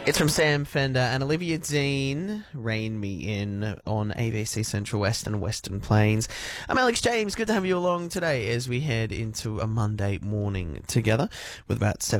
It's from Sam Fender and Olivia Dean, Rain Me In on ABC Central West and Western Plains. I'm Alex James. Good to have you along today as we head into a Monday morning together with about 7